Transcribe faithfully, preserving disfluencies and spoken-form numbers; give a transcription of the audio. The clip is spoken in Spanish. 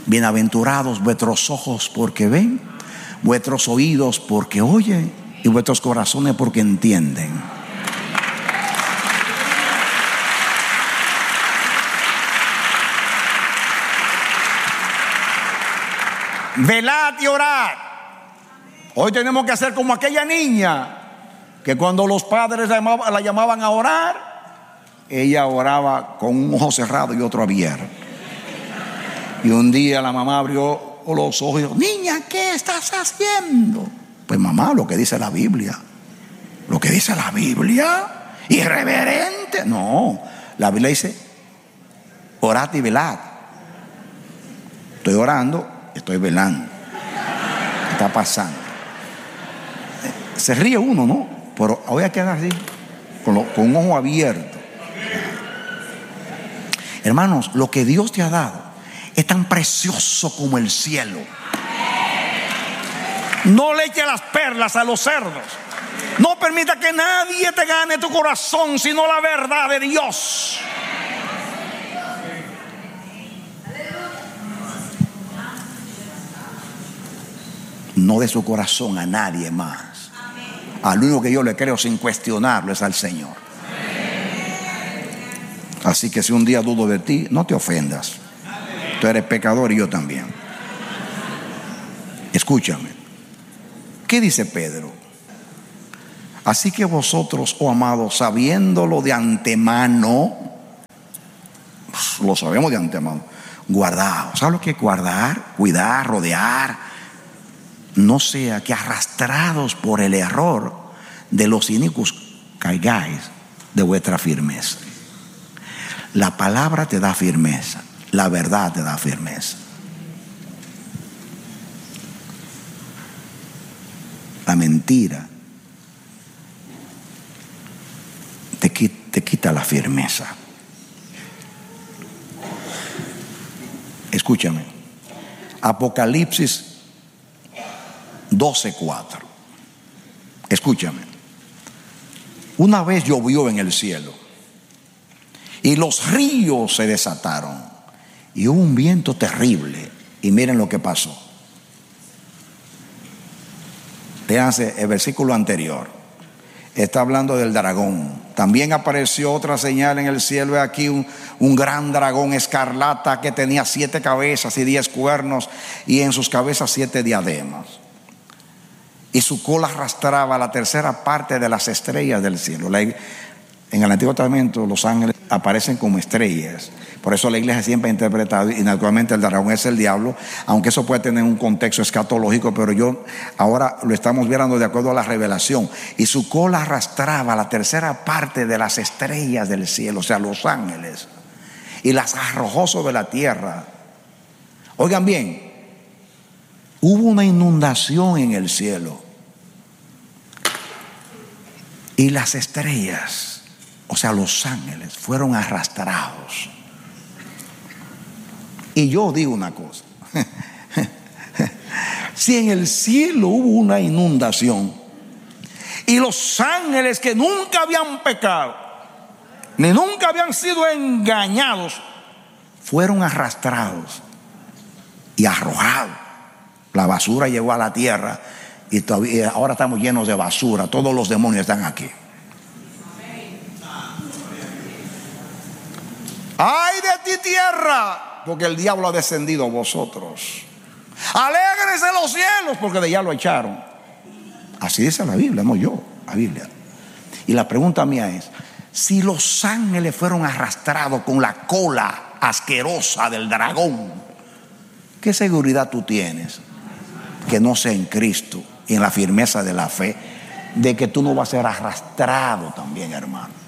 Bienaventurados vuestros ojos porque ven, vuestros oídos porque oyen y vuestros corazones porque entienden. Velad y orad. Hoy tenemos que hacer como aquella niña que cuando los padres la llamaban, la llamaban a orar, ella oraba con un ojo cerrado y otro abierto. Y un día la mamá abrió los ojos y dijo: niña, ¿qué estás haciendo? Pues mamá, lo que dice la Biblia. Lo que dice la Biblia, irreverente. No, la Biblia dice: orad y velad. Estoy orando, estoy velando. ¿Qué está pasando? Se ríe uno, ¿no? Pero voy a quedar así, con, lo, con un ojo abierto. Hermanos, lo que Dios te ha dado es tan precioso como el cielo. No le eches las perlas a los cerdos. No permita que nadie te gane tu corazón, sino la verdad de Dios. No de su corazón a nadie más. Al único que yo le creo sin cuestionarlo es al Señor. Así que si un día dudo de ti, no te ofendas. Tú eres pecador y yo también. Escúchame. ¿Qué dice Pedro? Así que vosotros, oh amados, sabiéndolo de antemano, lo sabemos de antemano, guardaos. ¿Sabes lo que es guardar? Cuidar, rodear. No sea que arrastrados por el error de los inicuos caigáis de vuestra firmeza. La palabra te da firmeza. La verdad te da firmeza. La mentira te, te quita la firmeza. Escúchame. Apocalipsis doce cuatro. Escúchame. Una vez llovió en el cielo y los ríos se desataron y hubo un viento terrible. Y miren lo que pasó. Léanse el versículo anterior. Está hablando del dragón. También apareció otra señal en el cielo. Aquí un, un gran dragón escarlata que tenía siete cabezas y diez cuernos, y en sus cabezas siete diademas. Y su cola arrastraba la tercera parte de las estrellas del cielo. La, en el Antiguo Testamento los ángeles aparecen como estrellas. Por eso la iglesia siempre ha interpretado, y naturalmente el dragón es el diablo, aunque eso puede tener un contexto escatológico, pero yo ahora lo estamos viendo de acuerdo a la revelación. Y su cola arrastraba la tercera parte de las estrellas del cielo, o sea, los ángeles, y las arrojó sobre la tierra. Oigan bien, hubo una inundación en el cielo y las estrellas, o sea, los ángeles, fueron arrastrados. Y yo digo una cosa: si en el cielo hubo una inundación y los ángeles que nunca habían pecado ni nunca habían sido engañados fueron arrastrados y arrojados, la basura llegó a la tierra y todavía, ahora estamos llenos de basura. Todos los demonios están aquí. ¡Ay de ti, tierra! Porque el diablo ha descendido a vosotros. Alégrense los cielos, porque de allá lo echaron. Así dice la Biblia, no yo, la Biblia. Y la pregunta mía es: si los ángeles fueron arrastrados con la cola asquerosa del dragón, ¿qué seguridad tú tienes que no sea en Cristo y en la firmeza de la fe de que tú no vas a ser arrastrado también, hermano?